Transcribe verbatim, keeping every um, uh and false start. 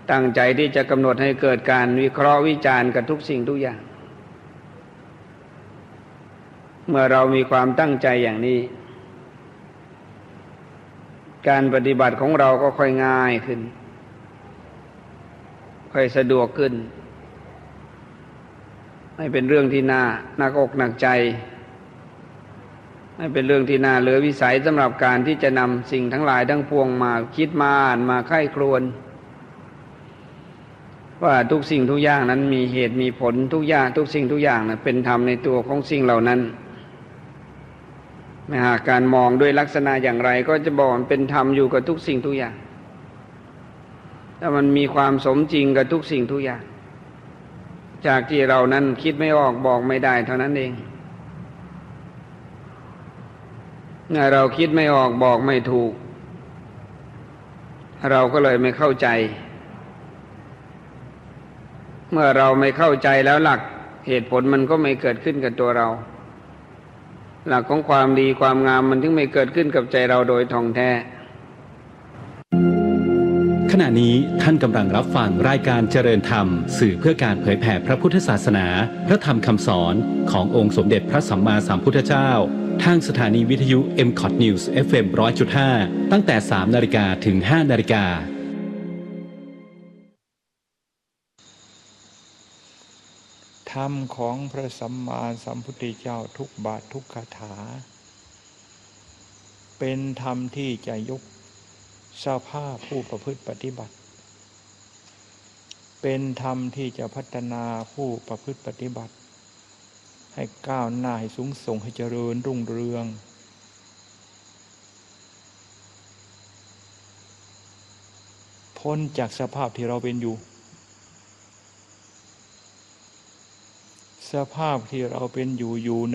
ตั้งใจที่จะกำหนดให้เกิดการวิเคราะห์วิจารณ์กับทุกสิ่งทุกอย่างเมื่อเรามีความตั้งใจอย่างนี้การปฏิบัติของเราก็ค่อยง่ายขึ้นค่อยสะดวกขึ้นไม่เป็นเรื่องที่น่าหนักอกหนักใจไม่เป็นเรื่องที่น่าเหลือวิสัยสำหรับการที่จะนำสิ่งทั้งหลายทั้งปวงมาคิดมาอ่านมาใคร่ครวญว่าทุกสิ่งทุกอย่างนั้นมีเหตุมีผลทุกอย่างทุกสิ่งทุกอย่างนะเป็นธรรมในตัวของสิ่งเหล่านั้นไม่หากการมองด้วยลักษณะอย่างไรก็จะบอกมันเป็นธรรมอยู่กับทุกสิ่งทุกอย่างถ้ามันมีความสมจริงกับทุกสิ่งทุกอย่างจากที่เรานั้นคิดไม่ออกบอกไม่ได้เท่านั้นเองเมื่อเราคิดไม่ออกบอกไม่ถูกเราก็เลยไม่เข้าใจเมื่อเราไม่เข้าใจแล้วหลักเหตุผลมันก็ไม่เกิดขึ้นกับตัวเราหลักของความดีความงามมันถึงไม่เกิดขึ้นกับใจเราโดยท่องแท้ขณะนี้ท่านกำลังรับฟังรายการเจริญธรรมสื่อเพื่อการเผยแผ่พระพุทธศาสนาพระธรรมคำสอนขององค์สมเด็จพระสัมมาสัมพุทธเจ้าทางสถานีวิทยุ เอ็ม คอท News เอฟ เอ็ม หนึ่งร้อยจุดห้า ตั้งแต่ สามนาฬิกา ถึง ห้านาฬิกาธรรมของพระสัมมาสัมพุทธเจ้าทุกบาททุกคาถาเป็นธรรมที่จะยกสภาพผู้ประพฤติปฏิบัติเป็นธรรมที่จะพัฒนาผู้ประพฤติปฏิบัติให้ก้าวหน้าให้สูงส่งให้เจริญรุ่งเรืองพ้นจากสภาพที่เราเป็นอยู่สภาพที่เราเป็นอยู่อยู่